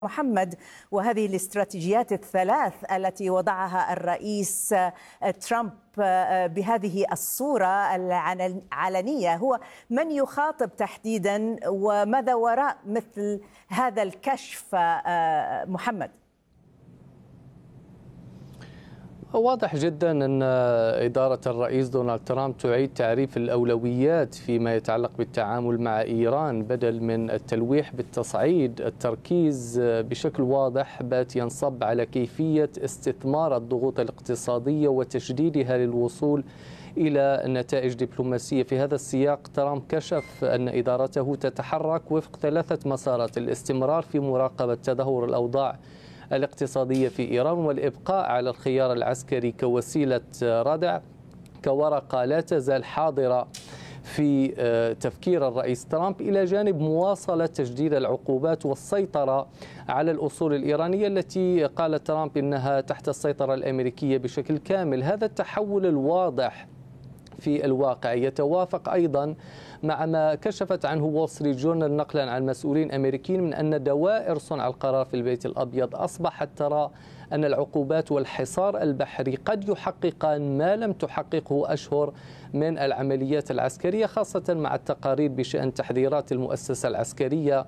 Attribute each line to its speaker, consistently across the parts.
Speaker 1: محمد، وهذه الاستراتيجيات الثلاث التي وضعها الرئيس ترامب بهذه الصورة العلنية، هو من يخاطب تحديدا وماذا وراء مثل هذا الكشف محمد؟
Speaker 2: واضح جدا أن إدارة الرئيس دونالد ترامب تعيد تعريف الأولويات فيما يتعلق بالتعامل مع إيران، بدل من التلويح بالتصعيد التركيز بشكل واضح بات ينصب على كيفية استثمار الضغوط الاقتصادية وتشديدها للوصول إلى نتائج دبلوماسية. في هذا السياق ترامب كشف أن إدارته تتحرك وفق ثلاثة مسارات: الاستمرار في مراقبة تدهور الأوضاع الاقتصادية في إيران، والإبقاء على الخيار العسكري كوسيلة ردع، كورقة لا تزال حاضرة في تفكير الرئيس ترامب، إلى جانب مواصلة تجديد العقوبات والسيطرة على الأصول الإيرانية التي قال ترامب إنها تحت السيطرة الأمريكية بشكل كامل. هذا التحول الواضح في الواقع يتوافق أيضا مع ما كشفت عنه وول ستريت جورنال نقلا عن مسؤولين أمريكيين من أن دوائر صنع القرار في البيت الأبيض أصبحت ترى أن العقوبات والحصار البحري قد يحققان ما لم تحققه أشهر من العمليات العسكرية، خاصة مع التقارير بشأن تحذيرات المؤسسة العسكرية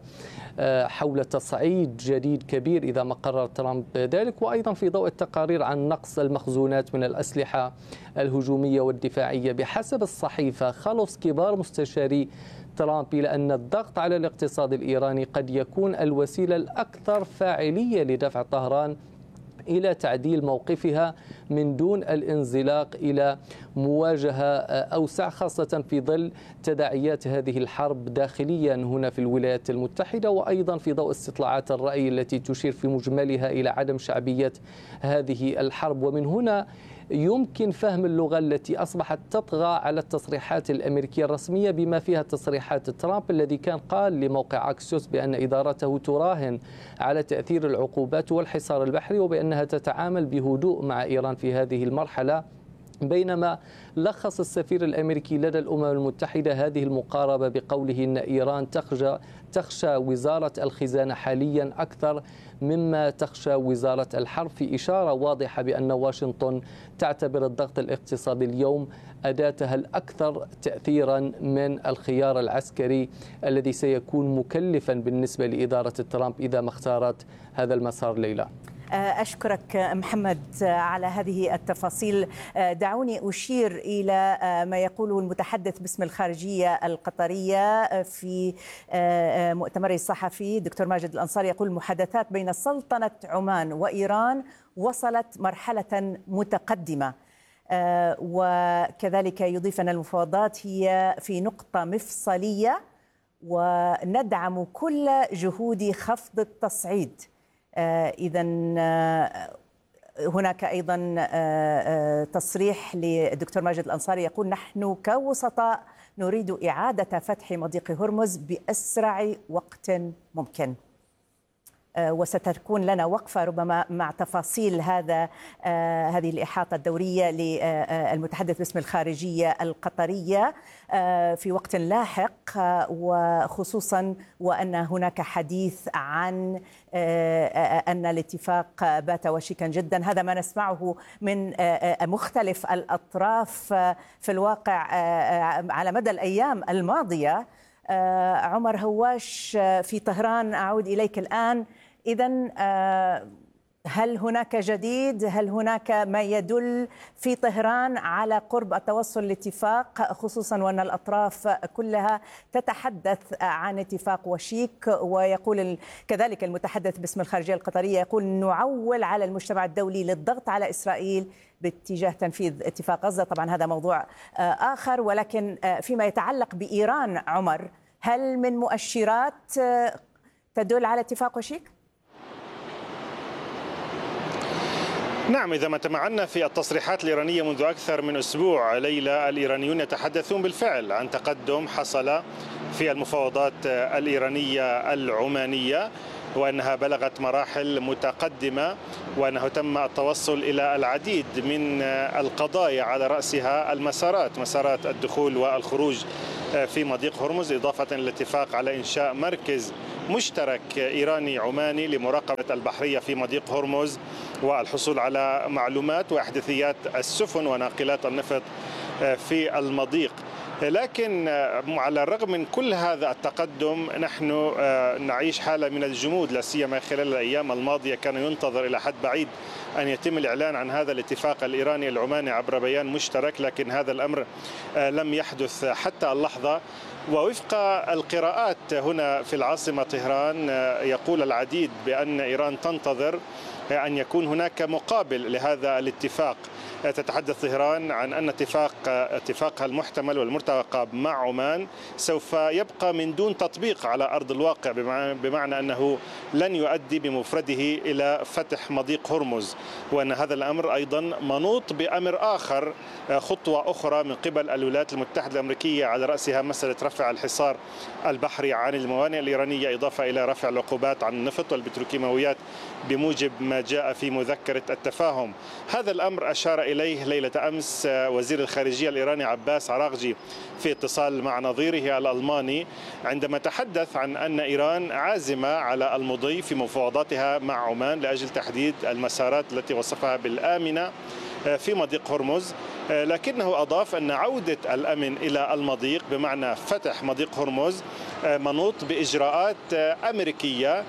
Speaker 2: حول تصعيد جديد كبير إذا ما قرر ترامب ذلك، وأيضا في ضوء التقارير عن نقص المخزونات من الأسلحة الهجومية والدفاعية. بحسب الصحيفة خلص كبار مستشاري ترامب إلى أن الضغط على الاقتصاد الإيراني قد يكون الوسيلة الأكثر فاعلية لدفع طهران إلى تعديل موقفها من دون الانزلاق إلى مواجهة أوسع، خاصة في ظل تداعيات هذه الحرب داخليا هنا في الولايات المتحدة، وأيضا في ضوء استطلاعات الرأي التي تشير في مجملها إلى عدم شعبية هذه الحرب. ومن هنا يمكن فهم اللغة التي أصبحت تطغى على التصريحات الأمريكية الرسمية، بما فيها تصريحات ترامب الذي كان قال لموقع أكسيوس بأن إدارته تراهن على تأثير العقوبات والحصار البحري وبأنها تتعامل بهدوء مع إيران في هذه المرحلة، بينما لخص السفير الأمريكي لدى الأمم المتحدة هذه المقاربة بقوله أن إيران تخشى وزارة الخزانة حاليا أكثر مما تخشى وزارة الحرب، في إشارة واضحة بأن واشنطن تعتبر الضغط الاقتصادي اليوم أداتها الأكثر تأثيرا من الخيار العسكري الذي سيكون مكلفا بالنسبة لإدارة ترامب إذا ما اختارت هذا المسار. ليلى،
Speaker 1: أشكرك محمد على هذه التفاصيل. دعوني أشير إلى ما يقوله المتحدث باسم الخارجية القطرية في مؤتمره الصحفي. دكتور ماجد الأنصاري يقول: المحادثات بين سلطنة عمان وإيران وصلت مرحلة متقدمة، وكذلك يضيف أن المفاوضات هي في نقطة مفصلية وندعم كل جهود خفض التصعيد. إذا هناك أيضا تصريح للدكتور ماجد الأنصاري يقول: نحن كوسطاء نريد إعادة فتح مضيق هرمز بأسرع وقت ممكن. وستكون لنا وقفة ربما مع تفاصيل هذه الإحاطة الدورية للمتحدث باسم الخارجية القطرية في وقت لاحق، وخصوصا وأن هناك حديث عن أن الاتفاق بات وشيكا جدا. هذا ما نسمعه من مختلف الأطراف في الواقع على مدى الأيام الماضية. عمر هواش في طهران، أعود إليك الآن. إذن هل هناك جديد؟ هل هناك ما يدل في طهران على قرب التوصل لاتفاق، خصوصا وأن الأطراف كلها تتحدث عن اتفاق وشيك؟ ويقول كذلك المتحدث باسم الخارجية القطرية يقول: نعول على المجتمع الدولي للضغط على إسرائيل باتجاه تنفيذ اتفاق غزة. طبعا هذا موضوع آخر، ولكن فيما يتعلق بإيران عمر، هل من مؤشرات تدل على اتفاق وشيك؟
Speaker 3: نعم، إذا ما تمعنا في التصريحات الإيرانية منذ أكثر من أسبوع ليلى، الإيرانيون يتحدثون بالفعل عن تقدم حصل في المفاوضات الإيرانية العمانية، وأنها بلغت مراحل متقدمة، وأنه تم التوصل إلى العديد من القضايا على رأسها مسارات الدخول والخروج في مضيق هرمز، إضافة إلى الاتفاق على إنشاء مركز مشترك إيراني عماني لمراقبة البحرية في مضيق هرمز والحصول على معلومات وأحداثيات السفن وناقلات النفط في المضيق. لكن على الرغم من كل هذا التقدم نحن نعيش حالة من الجمود، لا سيما خلال الأيام الماضية كان ينتظر إلى حد بعيد أن يتم الإعلان عن هذا الاتفاق الإيراني العماني عبر بيان مشترك، لكن هذا الأمر لم يحدث حتى اللحظة. ووفق القراءات هنا في العاصمة طهران يقول العديد بأن إيران تنتظر أن يكون هناك مقابل لهذا الاتفاق. تتحدث طهران عن أن اتفاقها المحتمل والمرتقب مع عمان سوف يبقى من دون تطبيق على أرض الواقع، بمعنى أنه لن يؤدي بمفرده إلى فتح مضيق هرمز، وأن هذا الأمر أيضا منوط بأمر آخر، خطوة أخرى من قبل الولايات المتحدة الأمريكية على رأسها مسألة رفع الحصار البحري عن الموانئ الإيرانية، إضافة إلى رفع العقوبات عن النفط والبتروكيماويات بموجب ما جاء في مذكرة التفاهم. هذا الأمر أشار إليه ليلة أمس وزير الخارجية الإيراني عباس عراغجي في اتصال مع نظيره الألماني، عندما تحدث عن أن إيران عازمة على المضي في مفاوضاتها مع عمان لأجل تحديد المسارات التي وصفها بالآمنة في مضيق هرمز، لكنه أضاف أن عودة الأمن إلى المضيق بمعنى فتح مضيق هرمز منوط بإجراءات أمريكية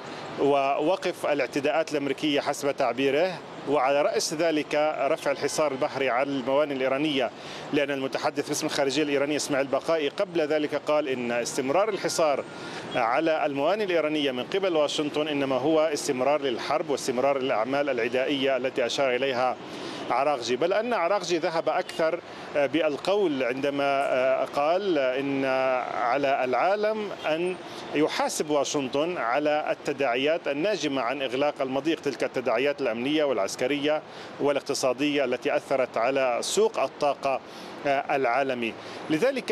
Speaker 3: ووقف الاعتداءات الأمريكية حسب تعبيره، وعلى رأس ذلك رفع الحصار البحري على الموانئ الإيرانية، لأن المتحدث باسم الخارجية الإيرانية إسماعيل بقائي قبل ذلك قال إن استمرار الحصار على الموانئ الإيرانية من قبل واشنطن إنما هو استمرار للحرب واستمرار للأعمال العدائية التي أشار إليها عراغجي. بل أن عراغجي ذهب أكثر بالقول عندما قال إن على العالم أن يحاسب واشنطن على التداعيات الناجمة عن إغلاق المضيق، تلك التداعيات الأمنية والعسكرية والاقتصادية التي أثرت على سوق الطاقة العالمي. لذلك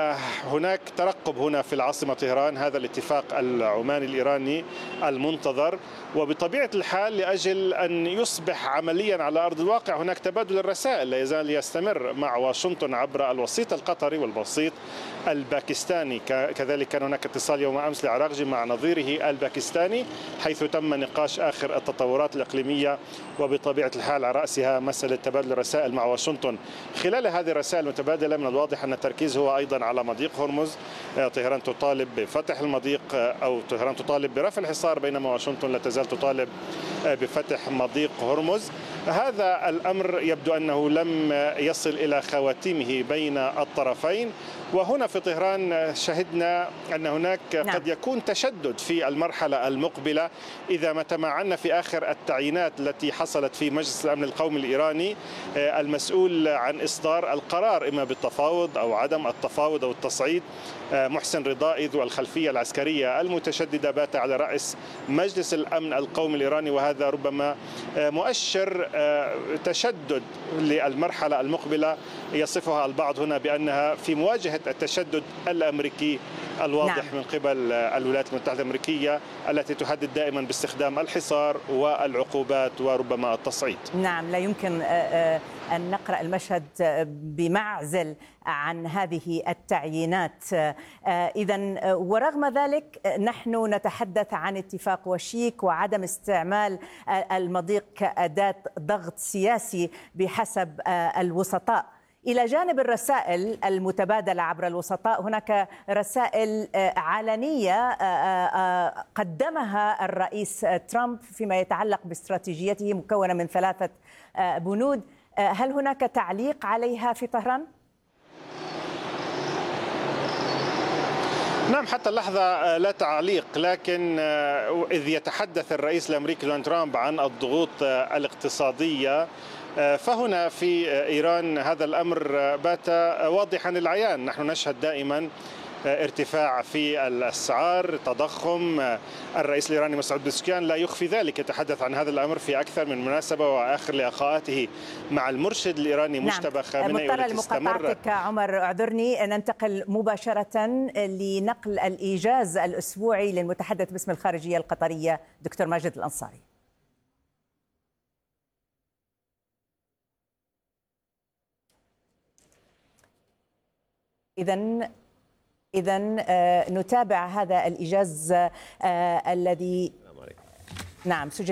Speaker 3: هناك ترقب هنا في العاصمة طهران هذا الاتفاق العماني الإيراني المنتظر، وبطبيعة الحال لأجل أن يصبح عمليا على أرض الواقع هناك تبادل الرسائل لا يزال يستمر مع واشنطن عبر الوسيط القطري والوسيط الباكستاني. كذلك كان هناك اتصال يوم أمس لعراغجي مع نظيره الباكستاني حيث تم نقاش آخر التطورات الإقليمية، وبطبيعة الحال على رأسها مسألة تبادل الرسائل مع واشنطن. خلال هذه الرسائل المتبادلة من الواضح أن التركيز هو أيضا على مضيق هرمز. طهران تطالب بفتح المضيق أو طهران تطالب برفع الحصار، بينما واشنطن لا تزال تطالب بفتح مضيق هرمز. هذا الأمر يبدو أنه لم يصل إلى خواتيمه بين الطرفين، وهنا في طهران شهدنا أن هناك قد يكون تشدد في المرحلة المقبلة إذا ما تمعنا في آخر التعيينات التي حصلت في مجلس الأمن القومي الإيراني. المسؤول عن إصدار القرار إما بالتفاوض أو عدم التفاوض أو التصعيد محسن رضائي ذو الخلفية العسكرية المتشددة بات على رأس مجلس الأمن القومي الإيراني، وهذا ربما مؤشر تشدد للمرحلة المقبلة يصفها البعض هنا بأنها في مواجهة التشدد الأمريكي الواضح من قبل الولايات المتحدة الأمريكية التي تهدد دائما باستخدام الحصار والعقوبات وربما التصعيد.
Speaker 1: نعم، لا يمكن أن نقرأ المشهد بمعزل عن هذه التعيينات. إذن ورغم ذلك نحن نتحدث عن اتفاق وشيك وعدم استعمال المضيق كأداة ضغط سياسي بحسب الوسطاء. إلى جانب الرسائل المتبادلة عبر الوسطاء هناك رسائل علنية قدمها الرئيس ترامب فيما يتعلق باستراتيجيته مكونة من 3 بنود. هل هناك تعليق عليها في طهران؟
Speaker 3: نعم، حتى اللحظة لا تعليق، لكن إذ يتحدث الرئيس الأمريكي دونالد ترامب عن الضغوط الاقتصادية فهنا في إيران هذا الأمر بات واضحا للعيان. نحن نشهد دائما ارتفاع في الأسعار، تضخم. الرئيس الإيراني مسعود بزشكيان لا يخفي ذلك، يتحدث عن هذا الأمر في أكثر من مناسبة، وآخر لقاءاته مع المرشد الإيراني مجتبى خامنئي.
Speaker 1: مضطرة لمقاطعتك عمر، اعذرني. ننتقل مباشرة لنقل الإيجاز الأسبوعي للمتحدث باسم الخارجية القطرية دكتور ماجد الأنصاري. إذن إذا نتابع هذا الإيجاز الذي نعم سجل